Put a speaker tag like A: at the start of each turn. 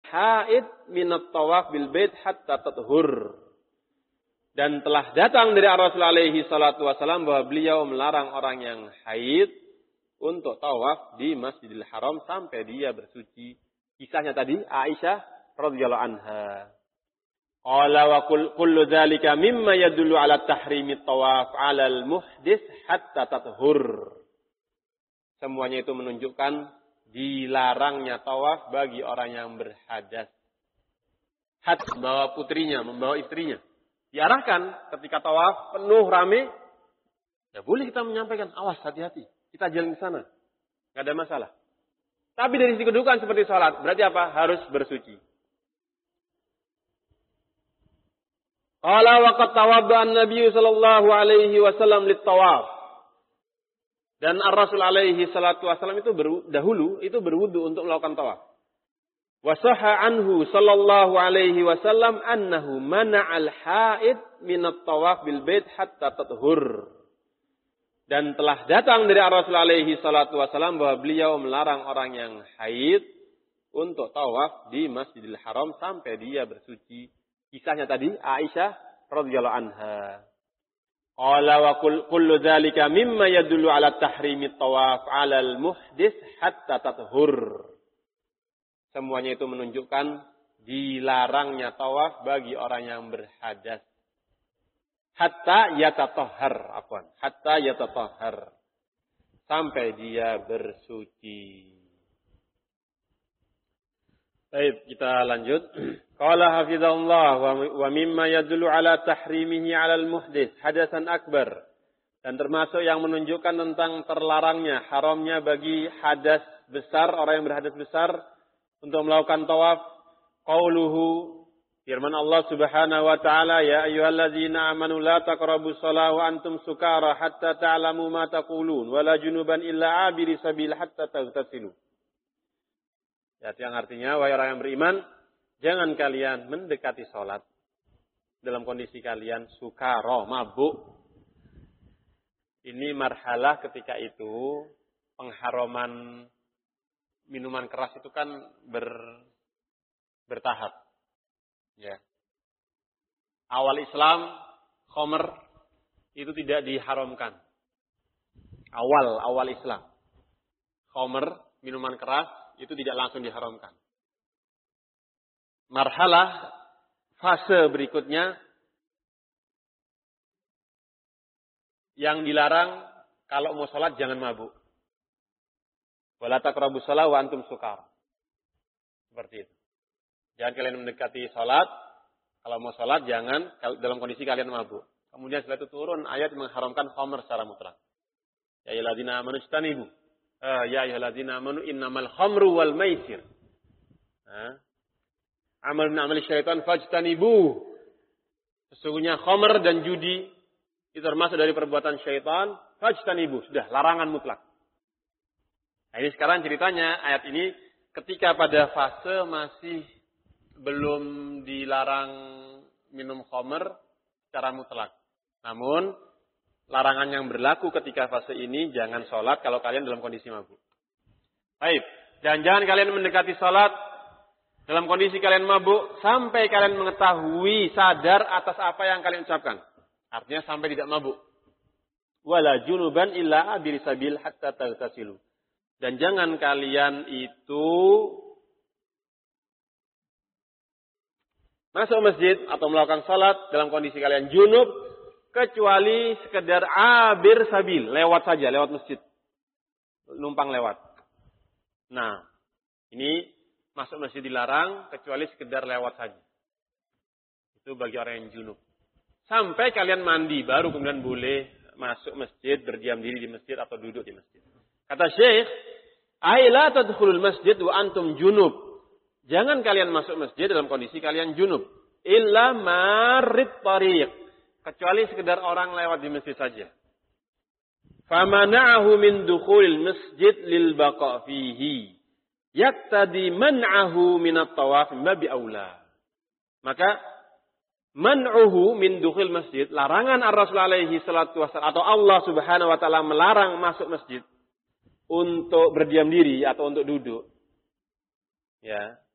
A: haid minat tawaf bil bait hatta tathur. Dan telah datang dari Rasulullah alaihi salatu wasallam bahwa beliau melarang orang yang haid untuk tawaf di Masjidil Haram sampai dia bersuci. Kisahnya tadi Aisyah radhiyallahu anha. Qala wa kullu dzalika mimma yadullu ala tahrimi tawaf 'ala al-muhdits hatta tathur. Semuanya itu menunjukkan dilarangnya tawaf bagi orang yang berhadas. Membawa putrinya, membawa istrinya. Diarahkan ketika tawaf penuh rame, ya boleh kita menyampaikan, awas hati-hati, kita jalan ke sana. Enggak ada masalah. Tapi dari sisi kedudukan seperti sholat, berarti apa? Harus bersuci. Qala wa qad tawadda'a an-nabiy sallallahu alaihi wasallam lit-tawaf. Dan Ar-Rasul alaihi salatu wasallam itu dahulu itu berwudu untuk melakukan tawaf. Wa sahha anhu sallallahu alaihi wasallam annahu mana'al haid min at-tawaf bil bait hatta tathur. Dan telah datang dari Rasul alaihi salatu wasallam bahwa beliau melarang orang yang haid untuk tawaf di Masjidil Haram sampai dia bersuci. Kisahnya tadi Aisyah radhiyallahu anha. Qala wa kullu dzalika mimma yadullu ala tahrimi tawaf 'ala al-muhdits hatta tathur. Semuanya itu menunjukkan dilarangnya tawaf bagi orang yang berhadas. Hatta yatatahhar, hatta yatatahhar. Sampai dia bersuci. Baik, kita lanjut. Qala hafizahullah wa mimma yadullu ala tahrimihi 'ala al-muhdits hadasan akbar. Dan termasuk yang menunjukkan tentang terlarangnya, haramnya bagi hadas besar, orang yang berhadas besar untuk melakukan tawaf, qauluhu, firman Allah Subhanahu wa taala, ya ayyuhalladzina amanu la taqrabus shalah wa antum sukara hatta ta'lamu ma taqulun wa la junuban illa abiri sabil hatta taghtasilu. Ya, yang artinya wahai orang yang beriman, jangan kalian mendekati salat dalam kondisi kalian sukara, mabuk. Ini marhalah ketika itu pengharaman minuman keras itu kan bertahap. Ya. Awal Islam, khamr itu tidak diharamkan. Awal Islam. Khamr, minuman keras, itu tidak langsung diharamkan. Marhalah, fase berikutnya, yang dilarang kalau mau sholat jangan mabuk. Wala taqrabus shalah wa antum sukar. Seperti itu. Jangan kalian mendekati salat. Kalau mau salat jangan dalam kondisi kalian mabuk. Kemudian setelah itu turun ayat yang mengharamkan khamr secara mutlak. Ya ayyuhalladzina amanu ijtanibu. Ya ayyuhalladzina amanu innamal khamru wal maisir. Amal min amali syaitan fajtanibu. Sesungguhnya khamr dan judi itu termasuk dari perbuatan syaitan. Fajtanibu. Sudah larangan mutlak. Nah, ini sekarang ceritanya ayat ini ketika pada fase masih belum dilarang minum khamr secara mutlak. Namun larangan yang berlaku ketika fase ini jangan sholat kalau kalian dalam kondisi mabuk. Baik, dan jangan kalian mendekati sholat dalam kondisi kalian mabuk sampai kalian mengetahui sadar atas apa yang kalian ucapkan. Artinya sampai tidak mabuk. Wala junuban illa abiri sabil hatta taghtasilu. Dan jangan kalian itu masuk masjid atau melakukan salat dalam kondisi kalian junub kecuali sekedar abir sabil, lewat saja, lewat masjid. Numpang lewat. Nah, ini masuk masjid dilarang kecuali sekedar lewat saja. Itu bagi orang yang junub. Sampai kalian mandi baru kemudian boleh masuk masjid, berdiam diri di masjid atau duduk di masjid. Kata Syekh, "Ai la tadkhulul masjid wa antum junub." Jangan kalian masuk masjid dalam kondisi kalian junub. Illa marid tariq. Kecuali sekedar orang lewat di masjid saja. Famana'ahu min dukhulil masjid lil baqa' fihi. Yaktadi man'ahu min at-tawaf babi aula. Maka man'uhu min dukhul masjid, larangan Ar-Rasul alaihi salatu wasallam atau Allah Subhanahu wa taala melarang masuk masjid untuk berdiam diri atau untuk duduk. Ya.